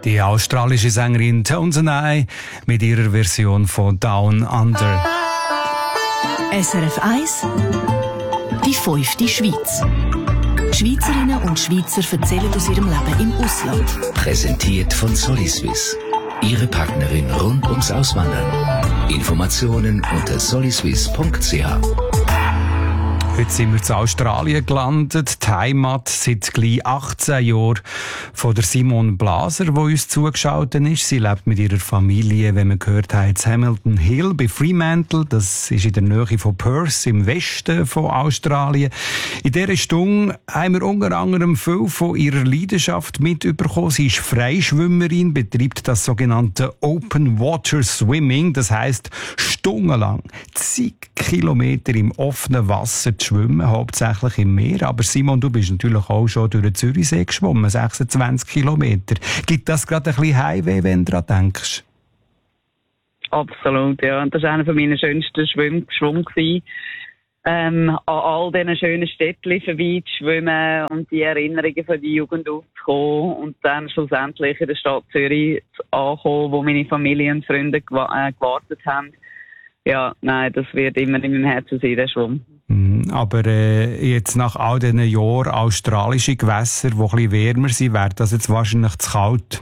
Die australische Sängerin Tones and I mit ihrer Version von Down Under. SRF 1 Die 5. Schweiz. Schweizerinnen und Schweizer erzählen aus ihrem Leben im Ausland. Präsentiert von Soliswiss. Ihre Partnerin rund ums Auswandern. Informationen unter soliswiss.ch. Heute sind wir zu Australien gelandet. Die Heimat seit gleich 18 Jahren von der Simone Blaser, die uns zugeschaltet ist. Sie lebt mit ihrer Familie, wenn man gehört hat, in Hamilton Hill bei Fremantle. Das ist in der Nähe von Perth im Westen von Australien. In dieser Stunde haben wir unter anderem viel von ihrer Leidenschaft mitbekommen. Sie ist Freischwimmerin, betreibt das sogenannte Open Water Swimming. Das heisst, stundenlang, zig Kilometer im offenen Wasser zu schwimmen, hauptsächlich im Meer. Aber Simon, du bist natürlich auch schon durch den Zürichsee geschwommen, 26 Kilometer. Gibt das gerade ein bisschen Heimweh, wenn du daran denkst? Absolut, ja. Und das war einer meiner schönsten Schwimmen an all diesen schönen Städtchen vorbei zu schwimmen und die Erinnerungen von der Jugend aufzukommen und dann schlussendlich in der Stadt Zürich ankommen, wo meine Familie und Freunde gewartet haben. Ja, nein, das wird immer in meinem Herzen sein, der Schwumm. Aber jetzt nach all diesen Jahren australische Gewässer, die ein bisschen wärmer sind, wäre das jetzt wahrscheinlich zu kalt.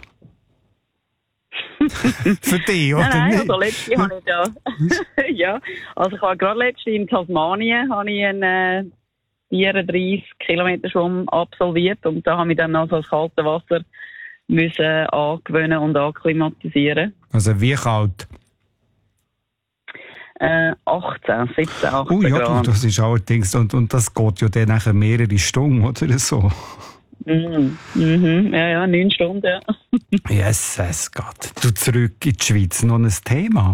Für dich, oder Nein, nicht? also letzte habe ich ja, also ich habe gerade letzte in Tasmanien habe ich einen 34 Kilometer Schwumm absolviert und da habe ich dann also das kalte Wasser müssen angewöhnen und akklimatisieren. Also wie kalt? 18 ja, Grad. Das ist allerdings, und das geht ja dann nachher mehrere Stunden, oder so? Ja, 9 Stunden, ja. Jesus Gott. Du zurück in die Schweiz, noch ein Thema?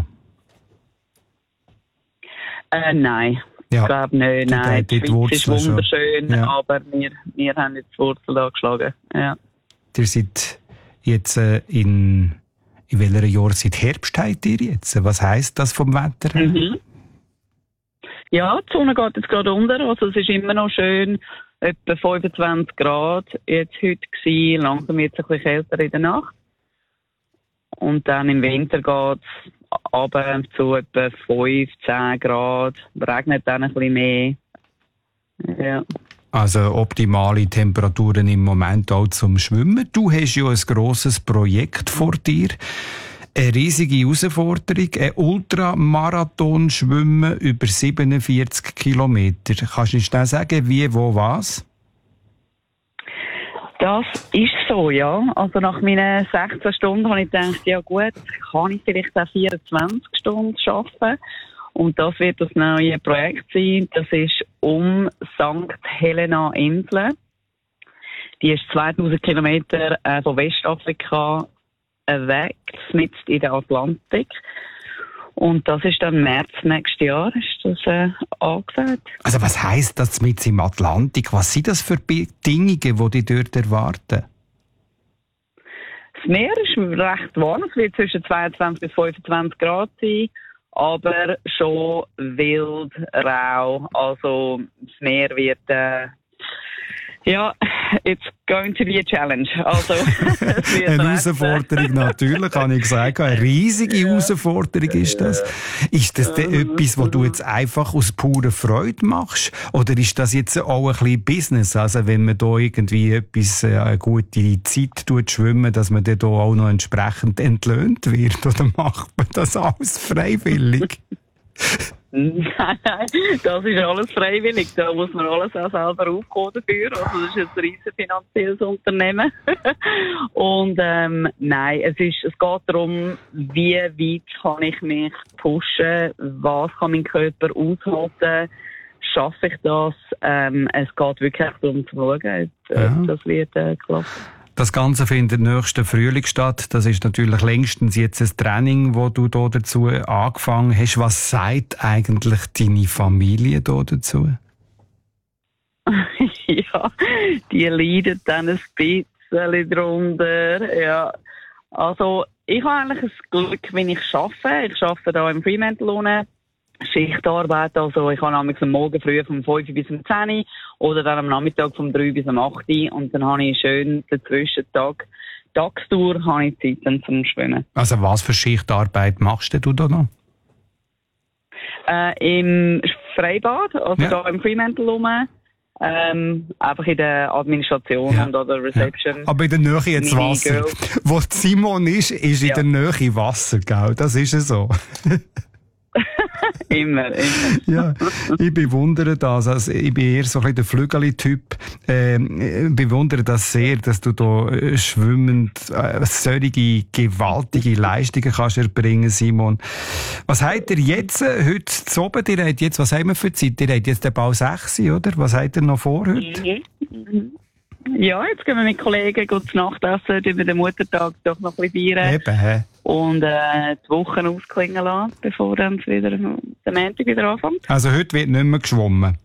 Nein, ja. Ich glaube nicht. Nein, die Schweiz ist wunderschön, ja. Aber wir haben jetzt die Wurzel angeschlagen. Ja. Ihr seid jetzt in welcher Jahreszeit Herbst habt ihr jetzt? Was heisst das vom Wetter her? Ja, die Sonne geht jetzt gerade unter. Also es ist immer noch schön, etwa 25 Grad jetzt heute gewesen. Langsam wird es ein bisschen kälter in der Nacht. Und dann im Winter geht es runter zu etwa 5, 10 Grad. Regnet dann ein bisschen mehr. Ja. Also optimale Temperaturen im Moment auch zum Schwimmen. Du hast ja ein grosses Projekt vor dir. Eine riesige Herausforderung, ein Ultramarathon schwimmen über 47 Kilometer. Kannst du schnell sagen, wie, wo, was? Das ist so, ja. Also nach meinen 16 Stunden habe ich gedacht, ja gut, kann ich vielleicht auch 24 Stunden arbeiten. Und das wird das neue Projekt sein. Das ist um St. Helena Insel. Die ist 2000 Kilometer von Westafrika weg, mitten in der Atlantik. Und das ist dann März nächstes Jahr, ist das angesagt. Also was heisst das mitten im Atlantik? Was sind das für Bedingungen, die dich dort erwarten? Das Meer ist recht warm. Es wird zwischen 22 bis 25 Grad sein. Aber schon wild, rau. Also das Meer wird, it's going to be a challenge. Also, es wird eine Herausforderung natürlich, kann ich sagen. Eine riesige Herausforderung ist das. Ist das denn etwas, was du jetzt einfach aus purer Freude machst? Oder ist das jetzt auch ein bisschen Business? Also wenn man da irgendwie eine gute Zeit schwimmen, dass man dann da auch noch entsprechend entlöhnt wird? Oder macht man das alles freiwillig? Nein, das ist alles freiwillig. Da muss man alles auch selber aufkommen dafür. Also das ist ein riesen finanzielles Unternehmen. Und nein, es geht darum, wie weit kann ich mich pushen, was kann mein Körper aushalten, schaffe ich das? Es geht wirklich darum zu schauen, das wird klappen. Das Ganze findet nächsten Frühling statt. Das ist natürlich längstens jetzt ein Training, wo du da dazu angefangen hast. Was sagt eigentlich deine Familie da dazu? Ja, die leiden dann ein bisschen drunter. Ja. Also, ich habe eigentlich ein Glück, wenn ich arbeite. Ich arbeite hier im Fremantle Schichtarbeit, also ich habe am Morgen früh vom 5 bis um 10 oder dann am Nachmittag vom 3 bis um 8 und dann habe ich schön den Zwischentag, Tagstour, habe ich Zeit dann zum Schwimmen. Also was für Schichtarbeit machst du da noch? Im Freibad, also da im Fremantle rum, einfach in der Administration und oder Reception. Ja. Aber in der Nähe jetzt Wasser. Wo Simon ist in der Nähe Wasser, gell? Das ist ja so. Immer. Ja, ich bewundere das. Also, ich bin eher so ein bisschen der Flügeli-Typ. Bewundere das sehr, dass du da schwimmend solche gewaltige Leistungen kannst erbringen, Simon. Was habt ihr jetzt heute zu oben? Ihr habt jetzt, was haben wir für Zeit? Ihr habt jetzt den Bau 6, oder? Was habt ihr noch vor heute? Ja, jetzt gehen wir mit Kollegen gut zu Nacht essen, über den Muttertag doch noch ein bisschen feiern. Eben, und die Wochen ausklingen lassen, bevor dann wieder der Montag wieder anfängt. Also heute wird nicht mehr geschwommen?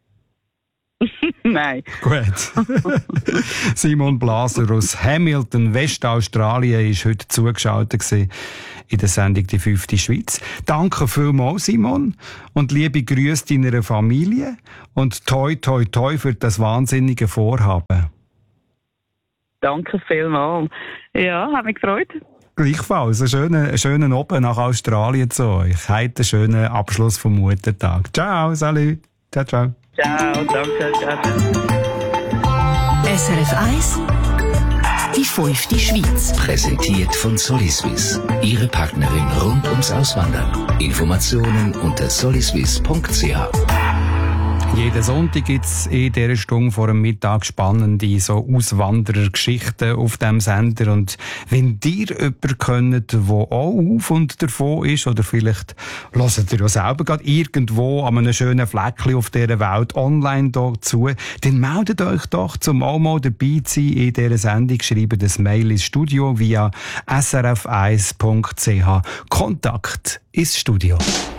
Nein. Gut. Simon Blaser aus Hamilton, Westaustralien, ist heute zugeschaltet gewesen in der Sendung «Die 5. Schweiz». Danke vielmals, Simon. Und liebe Grüße deiner Familie. Und toi, toi, toi für das wahnsinnige Vorhaben. Danke vielmals. Ja, hat mich gefreut. Gleichfalls. Einen schönen Abend nach Australien zu euch. Heute einen schönen Abschluss vom Muttertag. Ciao, salut. Ciao, ciao. Ciao, danke, ciao. SRF 1, die 5. Schweiz. Präsentiert von Soliswiss. Ihre Partnerin rund ums Auswandern. Informationen unter soliswiss.ch. Jeden Sonntag gibt es in dieser Stunde vor dem Mittag spannende so Auswanderergeschichten auf diesem Sender. Und wenn ihr jemanden kennt, der auch auf und davon ist, oder vielleicht hört ihr ja selber gerade irgendwo an einem schönen Fleckchen auf dieser Welt online dazu, dann meldet euch doch, zum auch mal dabei zu sein in dieser Sendung. Schreibt das Mail ins Studio via srf1.ch. Kontakt ins Studio.